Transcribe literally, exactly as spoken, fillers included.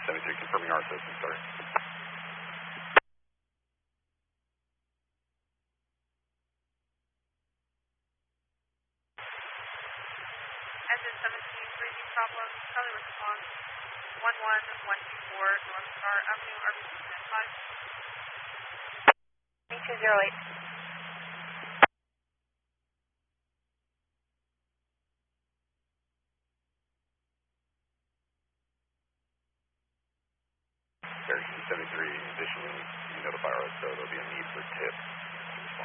seventy-three confirming our system, sorry. Engine seventeen, three B problem, Charlie response, one one one two four North Star Avenue, R B C nine five. B two zero eight. Air seventy-three, additionally, you notify R S O there'll be a need for tips.